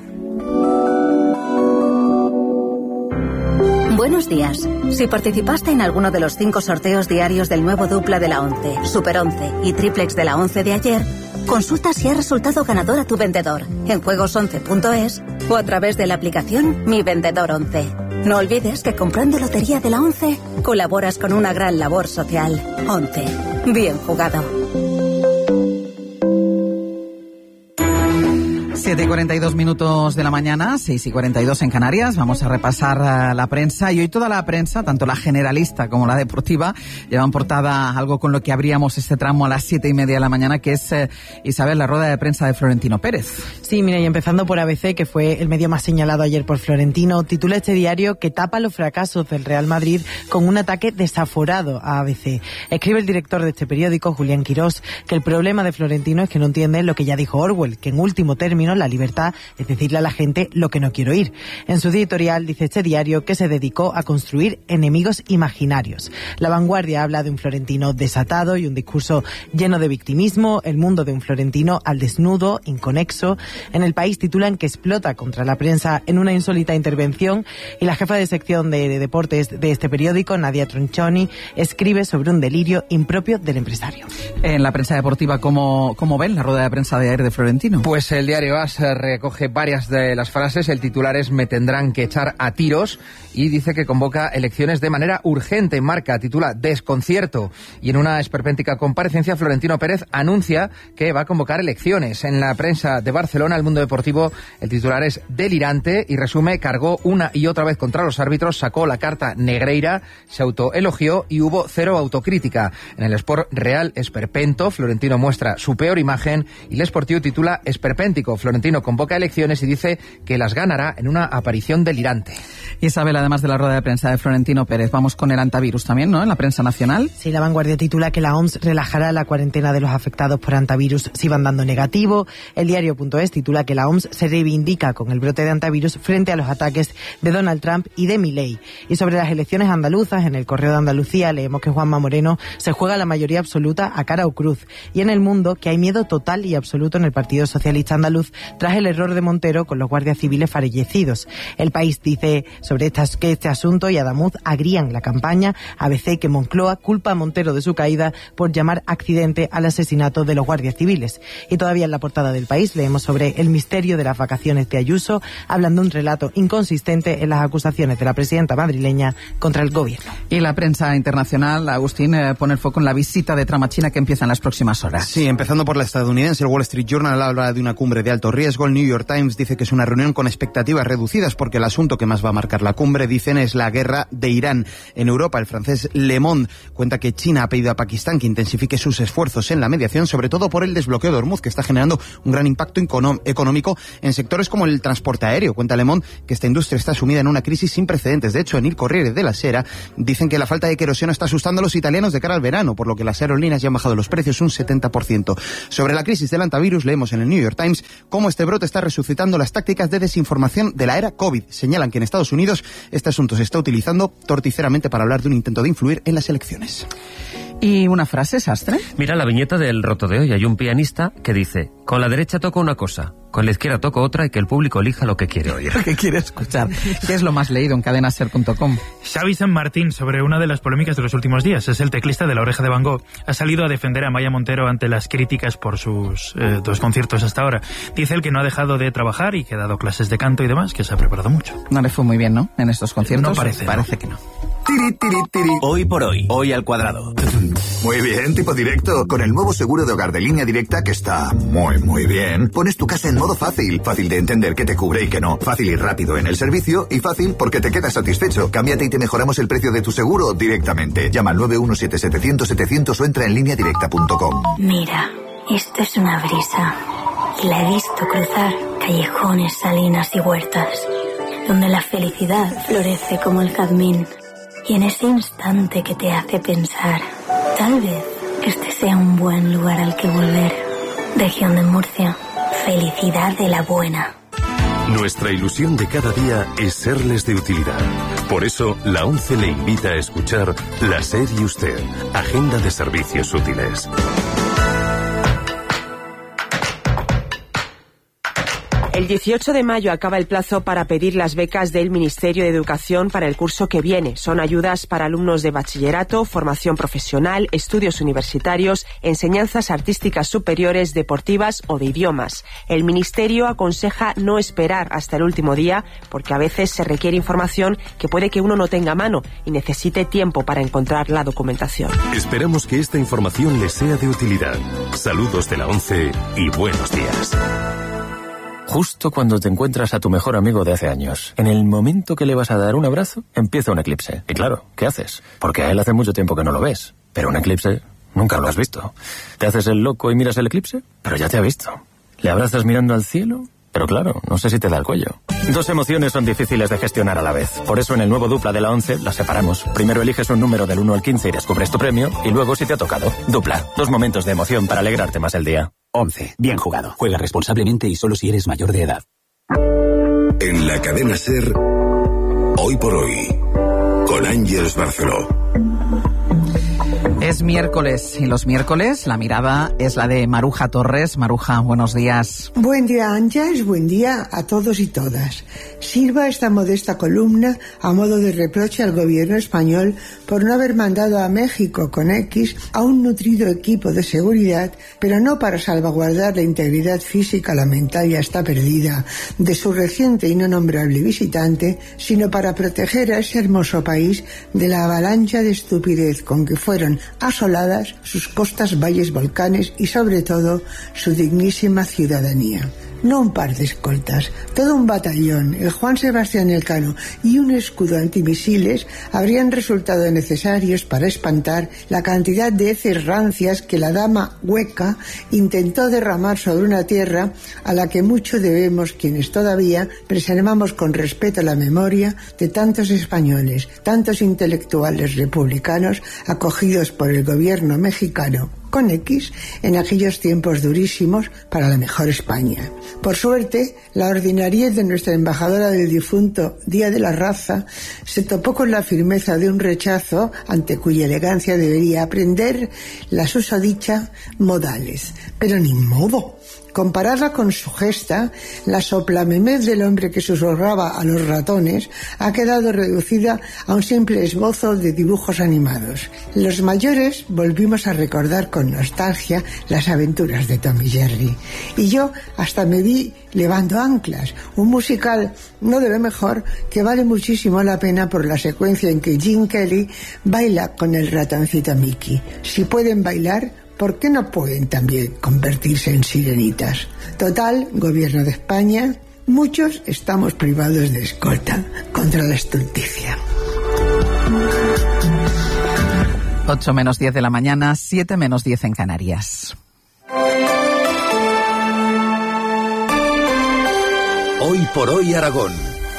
Buenos días. Si participaste en alguno de los 5 sorteos diarios del nuevo dupla de la 11, Super 11 y triplex de la 11 de ayer, consulta si ha resultado ganador a tu vendedor en juegos11.es o a través de la aplicación Mi Vendedor 11. No olvides que comprando Lotería de la 11 colaboras con una gran labor social. 11. Bien jugado. 7:42 minutos de la mañana, 6:42 en Canarias. Vamos a repasar la prensa, y hoy toda la prensa, tanto la generalista como la deportiva, llevan portada algo con lo que abríamos este tramo a las 7:30 de la mañana, que es, Isabel, la rueda de prensa de Florentino Pérez. Sí, mira, y empezando por ABC, que fue el medio más señalado ayer por Florentino, titula este diario que tapa los fracasos del Real Madrid con un ataque desaforado a ABC. Escribe el director de este periódico, Julián Quirós, que el problema de Florentino es que no entiende lo que ya dijo Orwell, que en último término la libertad es decirle a la gente lo que no quiero oír. En su editorial dice este diario que se dedicó a construir enemigos imaginarios. La Vanguardia habla de un Florentino desatado y un discurso lleno de victimismo, el mundo de un Florentino al desnudo, inconexo. En El País titulan que explota contra la prensa en una insólita intervención, y la jefa de sección de deportes de este periódico, Nadia Tronchoni, escribe sobre un delirio impropio del empresario. En la prensa deportiva, ¿cómo ven la rueda de prensa de ayer de Florentino? Pues el diario AS recoge varias de las frases. El titular es "me tendrán que echar a tiros", y dice que convoca elecciones de manera urgente. Marca titula "desconcierto", y en una esperpéntica comparecencia Florentino Pérez anuncia que va a convocar elecciones. En la prensa de Barcelona, El Mundo Deportivo, el titular es "delirante", y resume: cargó una y otra vez contra los árbitros, sacó la carta Negreira, se autoelogió y hubo cero autocrítica. En el Sport Real, esperpento, Florentino muestra su peor imagen, y el Sportivo titula "esperpéntico". Florentino convoca elecciones y dice que las ganará en una aparición delirante. Isabel, además de la rueda de prensa de Florentino Pérez, vamos con el antivirus también, ¿no?, en la prensa nacional. Sí, La Vanguardia titula que la OMS relajará la cuarentena de los afectados por antivirus si van dando negativo. El diario.es titula que la OMS se reivindica con el brote de antivirus frente a los ataques de Donald Trump y de Milei. Y sobre las elecciones andaluzas, en El Correo de Andalucía leemos que Juanma Moreno se juega la mayoría absoluta a cara o cruz. Y en El Mundo, que hay miedo total y absoluto en el Partido Socialista Andaluz Adamuz tras el error de Montero con los guardias civiles fallecidos. El País dice sobre que este asunto y Adamuz agrían la campaña. ABC que Moncloa culpa a Montero de su caída por llamar accidente al asesinato de los guardias civiles. Y todavía en la portada del País leemos sobre el misterio de las vacaciones de Ayuso, hablando un relato inconsistente en las acusaciones de la presidenta madrileña contra el gobierno. Y la prensa internacional, Agustín, pone el foco en la visita de Trump a China que empieza en las próximas horas. Sí, empezando por la estadounidense, el Wall Street Journal habla de una cumbre de alto riesgo, el New York Times dice que es una reunión con expectativas reducidas porque el asunto que más va a marcar la cumbre, dicen, es la guerra de Irán. En Europa, el francés Le Monde cuenta que China ha pedido a Pakistán que intensifique sus esfuerzos en la mediación, sobre todo por el desbloqueo de Hormuz, que está generando un gran impacto económico en sectores como el transporte aéreo. Cuenta Le Monde que esta industria está sumida en una crisis sin precedentes. De hecho, en Il Corriere della Sera dicen que la falta de queroseno está asustando a los italianos de cara al verano, por lo que las aerolíneas ya han bajado los precios un 70%. Sobre la crisis del antivirus, leemos en el New York Times cómo este brote está resucitando las tácticas de desinformación de la era COVID. Señalan que en Estados Unidos este asunto se está utilizando torticeramente para hablar de un intento de influir en las elecciones. ¿Y una frase, Sastre? Mira la viñeta del roto de hoy. Hay un pianista que dice: con la derecha toco una cosa, con la izquierda toco otra, y que el público elija lo que quiere oír. Lo que quiere escuchar. ¿Qué es lo más leído en cadenaser.com? Xavi San Martín, sobre una de las polémicas de los últimos días. Es el teclista de La Oreja de Van Gogh. Ha salido a defender a Maya Montero ante las críticas por sus 2 conciertos hasta ahora. Dice él que no ha dejado de trabajar y que ha dado clases de canto y demás, que se ha preparado mucho. No le fue muy bien, ¿no? En estos conciertos. No parece. Parece que no. Tiri, tiri, tiri. Hoy por hoy, hoy al cuadrado. Muy bien, tipo directo. Con el nuevo seguro de hogar de Línea Directa, que está muy bien, pones tu casa en modo fácil. Fácil de entender qué te cubre y qué no. Fácil y rápido en el servicio, y fácil porque te quedas satisfecho. Cámbiate y te mejoramos el precio de tu seguro directamente. Llama al 917-700-700 o entra en lineadirecta.com. Mira, esto es una brisa. Y la he visto cruzar callejones, salinas y huertas, donde la felicidad florece como el jazmín. Y en ese instante que te hace pensar, tal vez este sea un buen lugar al que volver. Región de Murcia, felicidad de la buena. Nuestra ilusión de cada día es serles de utilidad. Por eso, la ONCE le invita a escuchar La SER y Usted, Agenda de Servicios Útiles. El 18 de mayo acaba el plazo para pedir las becas del Ministerio de Educación para el curso que viene. Son ayudas para alumnos de bachillerato, formación profesional, estudios universitarios, enseñanzas artísticas superiores, deportivas o de idiomas. El Ministerio aconseja no esperar hasta el último día porque a veces se requiere información que puede que uno no tenga a mano y necesite tiempo para encontrar la documentación. Esperamos que esta información les sea de utilidad. Saludos de la ONCE y buenos días. Justo cuando te encuentras a tu mejor amigo de hace años, en el momento que le vas a dar un abrazo, empieza un eclipse. Y claro, ¿qué haces? Porque a él hace mucho tiempo que no lo ves. Pero un eclipse nunca lo has visto. ¿Te haces el loco y miras el eclipse? Pero ya te ha visto. ¿Le abrazas mirando al cielo? Pero claro, no sé si te da el cuello. 2 emociones son difíciles de gestionar a la vez. Por eso en el nuevo Dupla de la ONCE las separamos. Primero eliges un número del 1 al 15 y descubres tu premio, y luego si te ha tocado. Dupla, 2 momentos de emoción para alegrarte más el día. 11. Bien jugado. Juega responsablemente y solo si eres mayor de edad. En la cadena SER, Hoy por Hoy, con Ángeles Barceló. Es miércoles y los miércoles la mirada es la de Maruja Torres. Maruja, buenos días. Buen día, Ángeles, buen día a todos y todas. Sirva esta modesta columna a modo de reproche al gobierno español por no haber mandado a México con X a un nutrido equipo de seguridad, pero no para salvaguardar la integridad física, la mental ya está perdida, de su reciente y no nombrable visitante, sino para proteger a ese hermoso país de la avalancha de estupidez con que fueron asoladas sus costas, valles, volcanes y sobre todo su dignísima ciudadanía. No un par de escoltas, todo un batallón, el Juan Sebastián Elcano y un escudo antimisiles habrían resultado necesarios para espantar la cantidad de heces rancias que la dama hueca intentó derramar sobre una tierra a la que mucho debemos quienes todavía preservamos con respeto la memoria de tantos españoles, tantos intelectuales republicanos acogidos por el gobierno mexicano con X en aquellos tiempos durísimos para la mejor España. Por suerte, la ordinariez de nuestra embajadora del difunto Día de la Raza se topó con la firmeza de un rechazo ante cuya elegancia debería aprender la susodicha modales. Pero ni modo. Comparada con su gesta, la soplamemez del hombre que susurraba a los ratones ha quedado reducida a un simple esbozo de dibujos animados. Los mayores volvimos a recordar con nostalgia las aventuras de Tom y Jerry. Y yo hasta me vi Levando Anclas, un musical no de lo mejor que vale muchísimo la pena por la secuencia en que Gene Kelly baila con el ratoncito Mickey. Si pueden bailar, ¿por qué no pueden también convertirse en sirenitas? Total, Gobierno de España, muchos estamos privados de escolta contra la estulticia. 8 menos 10 de la mañana, 7 menos 10 en Canarias. Hoy por hoy Aragón.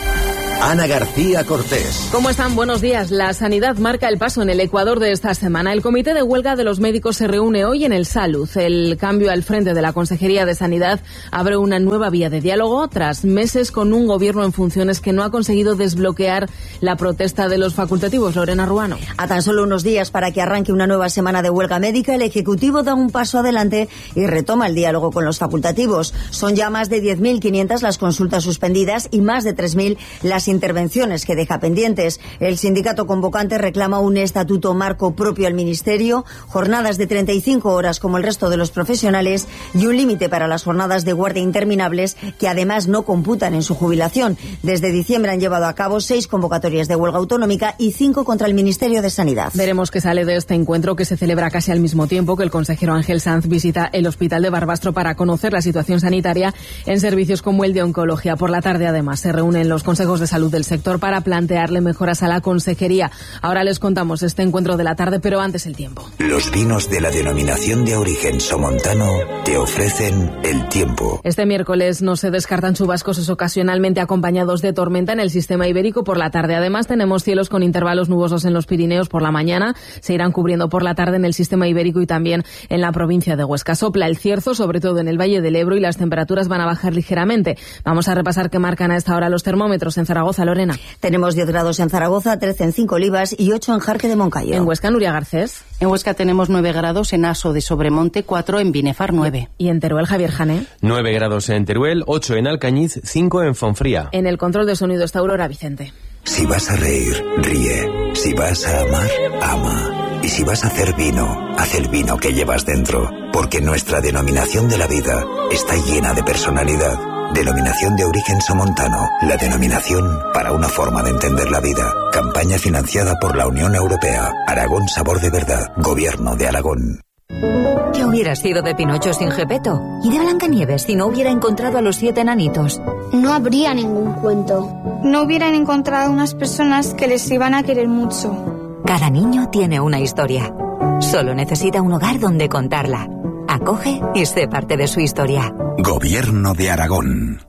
Ana García Cortés. ¿Cómo están? Buenos días. La sanidad marca el paso en el Ecuador de esta semana. El Comité de Huelga de los Médicos se reúne hoy en el Salud. El cambio al frente de la Consejería de Sanidad abre una nueva vía de diálogo tras meses con un gobierno en funciones que no ha conseguido desbloquear la protesta de los facultativos. Lorena Ruano. A tan solo unos días para que arranque una nueva semana de huelga médica, el Ejecutivo da un paso adelante y retoma el diálogo con los facultativos. Son ya más de 10.500 las consultas suspendidas y más de 3.000 las intervenciones que deja pendientes. El sindicato convocante reclama un estatuto marco propio al Ministerio, jornadas de 35 horas como el resto de los profesionales y un límite para las jornadas de guardia interminables que además no computan en su jubilación. Desde diciembre han llevado a cabo 6 convocatorias de huelga autonómica y 5 contra el Ministerio de Sanidad. Veremos qué sale de este encuentro que se celebra casi al mismo tiempo que el consejero Ángel Sanz visita el Hospital de Barbastro para conocer la situación sanitaria en servicios como el de oncología. Por la tarde además se reúnen los consejos de salud del sector para plantearle mejoras a la consejería. Ahora les contamos este encuentro de la tarde, pero antes el tiempo. Los vinos de la denominación de origen somontano te ofrecen el tiempo. Este miércoles no se descartan chubascos ocasionalmente acompañados de tormenta en el sistema ibérico por la tarde. Además tenemos cielos con intervalos nubosos en los Pirineos por la mañana. Se irán cubriendo por la tarde en el sistema ibérico y también en la provincia de Huesca. Sopla el cierzo, sobre todo en el Valle del Ebro, y las temperaturas van a bajar ligeramente. Vamos a repasar qué marcan a esta hora los termómetros en Zaragoza. Lorena. Tenemos 10 grados en Zaragoza, 13 en Cinco Olivas y 8 en Jarque de Moncayo. En Huesca, Nuria Garcés. En Huesca tenemos 9 grados, en Aso de Sobremonte, 4 en Binefar, 9. Y en Teruel, Javier Jané. 9 grados en Teruel, 8 en Alcañiz, 5 en Fonfría. En el control de sonido está Aurora Vicente. Si vas a reír, ríe. Si vas a amar, ama. Y si vas a hacer vino, haz el vino que llevas dentro. Porque nuestra denominación de la vida está llena de personalidad. Denominación de origen somontano, la denominación para una forma de entender la vida. Campaña financiada por la Unión Europea. Aragón Sabor de Verdad. Gobierno de Aragón. ¿Qué hubiera sido de Pinocho sin Gepetto? ¿Y de Blancanieves si no hubiera encontrado a los 7 enanitos? No habría ningún cuento. No hubieran encontrado unas personas que les iban a querer mucho. Cada niño tiene una historia. Solo necesita un hogar donde contarla. Acoge y sé parte de su historia. Gobierno de Aragón.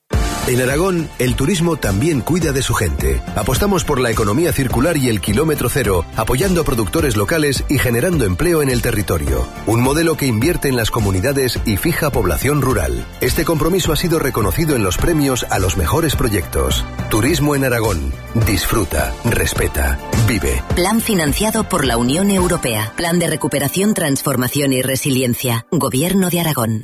En Aragón, el turismo también cuida de su gente. Apostamos por la economía circular y el kilómetro cero, apoyando a productores locales y generando empleo en el territorio. Un modelo que invierte en las comunidades y fija población rural. Este compromiso ha sido reconocido en los premios a los mejores proyectos. Turismo en Aragón. Disfruta, respeta, vive. Plan financiado por la Unión Europea. Plan de recuperación, transformación y resiliencia. Gobierno de Aragón.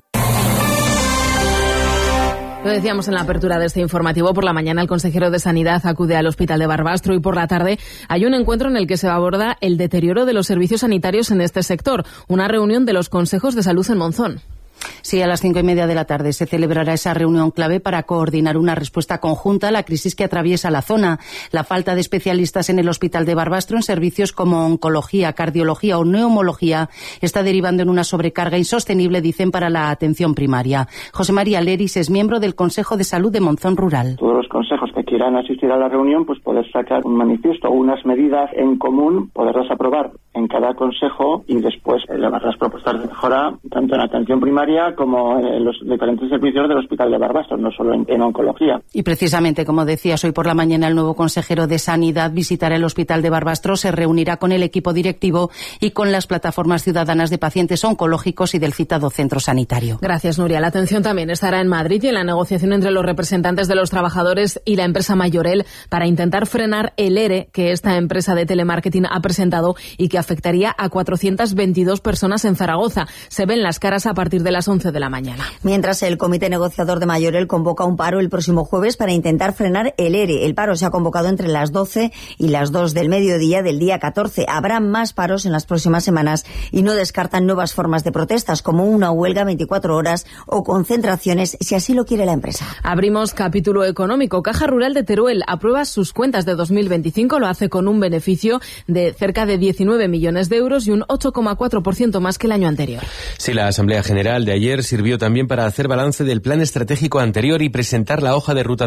Lo decíamos en la apertura de este informativo, por la mañana el consejero de Sanidad acude al Hospital de Barbastro y por la tarde hay un encuentro en el que se aborda el deterioro de los servicios sanitarios en este sector, una reunión de los consejos de salud en Monzón. Sí, a las 5:30 de la tarde se celebrará esa reunión clave para coordinar una respuesta conjunta a la crisis que atraviesa la zona. La falta de especialistas en el Hospital de Barbastro en servicios como oncología, cardiología o neumología está derivando en una sobrecarga insostenible, dicen, para la atención primaria. José María Leris es miembro del Consejo de Salud de Monzón Rural. Todos los consejos que quieran asistir a la reunión, pues poder sacar un manifiesto o unas medidas en común, poderlas aprobar en cada consejo y después elevar las propuestas de mejora tanto en atención primaria como en los diferentes servicios del Hospital de Barbastro, no solo en oncología. Y precisamente, como decías, hoy por la mañana el nuevo consejero de Sanidad visitará el Hospital de Barbastro, se reunirá con el equipo directivo y con las plataformas ciudadanas de pacientes oncológicos y del citado centro sanitario. Gracias, Nuria. La atención también estará en Madrid y en la negociación entre los representantes de los trabajadores y la empresa Mayorel para intentar frenar el ERE que esta empresa de telemarketing ha presentado y que afectaría a 422 personas en Zaragoza. Se ven las caras a partir de las 11 de la mañana. Mientras el Comité Negociador de Mayorel convoca un paro el próximo jueves para intentar frenar el ERE. El paro se ha convocado entre las 12 y las 2 del mediodía del día 14. Habrá más paros en las próximas semanas y no descartan nuevas formas de protestas como una huelga 24 horas o concentraciones si así lo quiere la empresa. Abrimos capítulo económico. Caja Rural de Teruel aprueba sus cuentas de 2025. Lo hace con un beneficio de cerca de 19 millones de euros y un 8,4% más que el año anterior. Sí, la Asamblea General de ayer sirvió también para hacer balance del plan estratégico anterior y presentar la hoja de ruta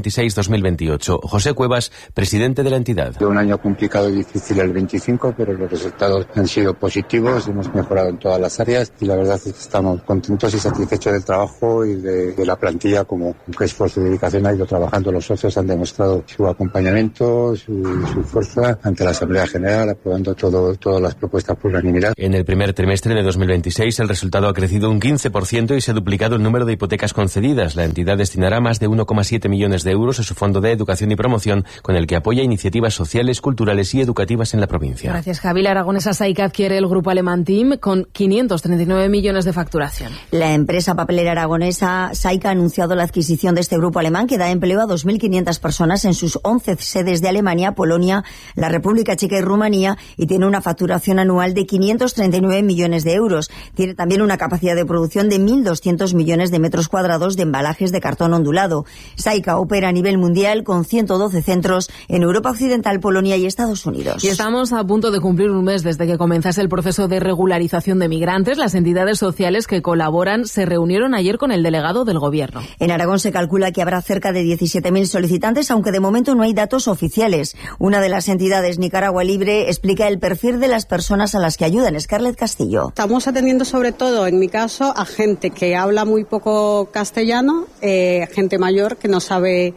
2026-2028. José Cuevas, presidente de la entidad. Un año complicado y difícil el 25, pero los resultados han sido positivos, hemos mejorado en todas las áreas y la verdad es que estamos contentos y satisfechos del trabajo y de la plantilla, como qué esfuerzo y dedicación ha ido trabajando. Los socios han demostrado su acompañamiento, su fuerza ante la Asamblea General, aprobando todas las propuestas por unanimidad. En el primer trimestre de 2026 el resultado ha crecido un 15% y se ha duplicado el número de hipotecas concedidas. La entidad destinará más de 1,7 millones de euros a su fondo de educación y promoción, con el que apoya iniciativas sociales, culturales y educativas en la provincia. Gracias, Javi. La aragonesa Saica adquiere el grupo alemán TIM con 539 millones de facturación. La empresa papelera aragonesa Saica ha anunciado la adquisición de este grupo alemán que da empleo a 2.500 personas en sus 11 sedes de Alemania, Polonia, la República Checa y Rumanía y tiene una facturación anual de 539 millones de euros. Tiene también una capacidad de producción de 1.200 millones de metros cuadrados de embalajes de cartón ondulado. Saica opera a nivel mundial con 112 centros en Europa Occidental, Polonia y Estados Unidos. Y estamos a punto de cumplir un mes desde que comenzase el proceso de regularización de migrantes. Las entidades sociales que colaboran se reunieron ayer con el delegado del Gobierno. En Aragón se calcula que habrá cerca de 17.000 solicitantes, aunque de momento no hay datos oficiales. Una de las entidades, Nicaragua Libre, explica el perfil de las personas a las que ayudan. Scarlett Castillo. Estamos atendiendo sobre todo, en mi caso, a gente que habla muy poco castellano, gente mayor que no sabe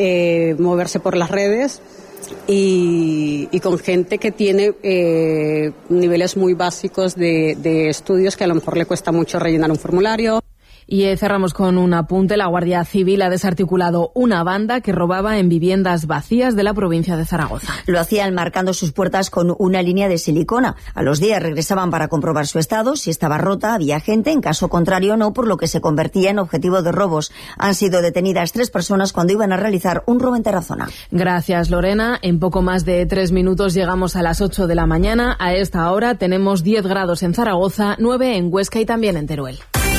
moverse por las redes y con gente que tiene niveles muy básicos de estudios que a lo mejor le cuesta mucho rellenar un formulario. Y cerramos con un apunte. La Guardia Civil ha desarticulado una banda que robaba en viviendas vacías de la provincia de Zaragoza. Lo hacían marcando sus puertas con una línea de silicona. A los días regresaban para comprobar su estado. Si estaba rota, había gente. En caso contrario, no, por lo que se convertía en objetivo de robos. Han sido detenidas 3 personas cuando iban a realizar un robo en Tarazona. Gracias, Lorena. En poco más de 3 minutos llegamos a las 8 de la mañana. A esta hora tenemos 10 grados en Zaragoza, 9 en Huesca y también en Teruel.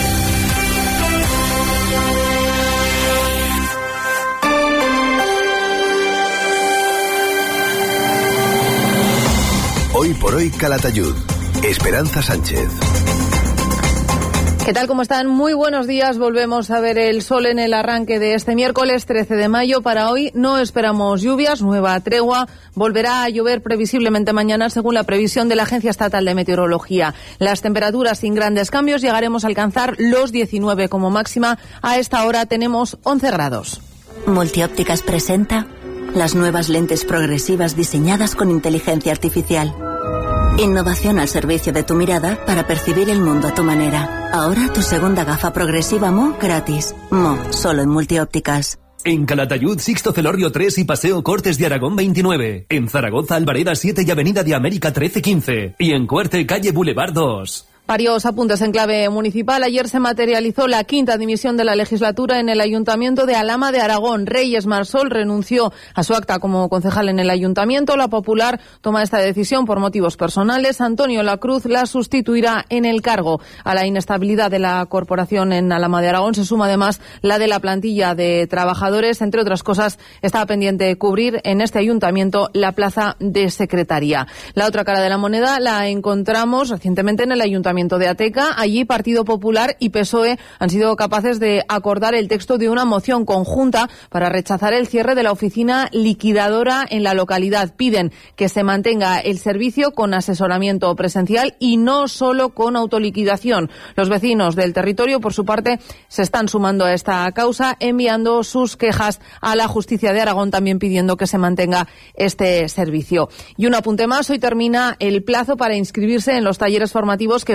Hoy por hoy Calatayud. Esperanza Sánchez. ¿Qué tal? ¿Cómo están? Muy buenos días. Volvemos a ver el sol en el arranque de este miércoles 13 de mayo. Para hoy no esperamos lluvias, nueva tregua. Volverá a llover previsiblemente mañana según la previsión de la Agencia Estatal de Meteorología. Las temperaturas sin grandes cambios, llegaremos a alcanzar los 19 como máxima. A esta hora tenemos 11 grados. Multiópticas presenta las nuevas lentes progresivas diseñadas con inteligencia artificial. Innovación al servicio de tu mirada para percibir el mundo a tu manera. Ahora tu segunda gafa progresiva Mo gratis. Mo, solo en Multiópticas. En Calatayud, Sixto Celorrio 3 y Paseo Cortes de Aragón 29. En Zaragoza, Albareda 7 y Avenida de América 13-15. Y en Cuerte, calle Boulevard 2. Varios apuntes en clave municipal. Ayer se materializó la 5ª dimisión de la legislatura en el Ayuntamiento de Alhama de Aragón. Reyes Marsol renunció a su acta como concejal en el Ayuntamiento. La Popular toma esta decisión por motivos personales. Antonio Lacruz la sustituirá en el cargo. A la inestabilidad de la corporación en Alhama de Aragón se suma además la de la plantilla de trabajadores. Entre otras cosas, está pendiente cubrir en este Ayuntamiento la plaza de secretaria. La otra cara de la moneda la encontramos recientemente en el Ayuntamiento de Ateca. Allí Partido Popular y PSOE han sido capaces de acordar el texto de una moción conjunta para rechazar el cierre de la oficina liquidadora en la localidad. Piden que se mantenga el servicio con asesoramiento presencial y no solo con autoliquidación. Los vecinos del territorio, por su parte, se están sumando a esta causa, enviando sus quejas a la Justicia de Aragón, también pidiendo que se mantenga este servicio. Y un apunte más, hoy termina el plazo para inscribirse en los talleres formativos que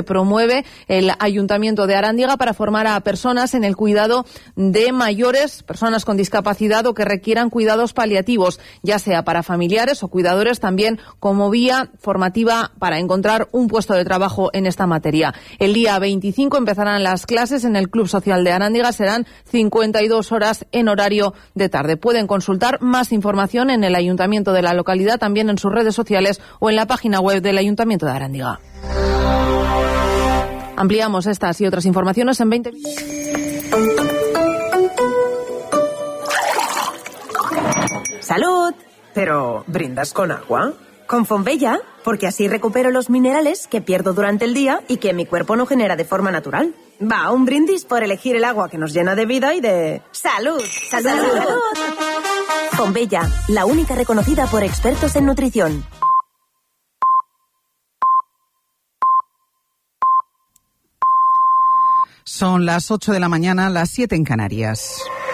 promueve el Ayuntamiento de Arándiga para formar a personas en el cuidado de mayores, personas con discapacidad o que requieran cuidados paliativos, ya sea para familiares o cuidadores, también como vía formativa para encontrar un puesto de trabajo en esta materia. El día 25 empezarán las clases en el Club Social de Arándiga, serán 52 horas en horario de tarde. Pueden consultar más información en el Ayuntamiento de la localidad, también en sus redes sociales o en la página web del Ayuntamiento de Arándiga. Ampliamos estas y otras informaciones en 20 minutos. ¡Salud! ¿Pero brindas con agua? Con Fonbella, porque así recupero los minerales que pierdo durante el día y que mi cuerpo no genera de forma natural. Va, un brindis por elegir el agua que nos llena de vida y de... ¡Salud! ¡Salud! ¡Salud! Fonbella, la única reconocida por expertos en nutrición. Son las 8 de la mañana, las 7 en Canarias.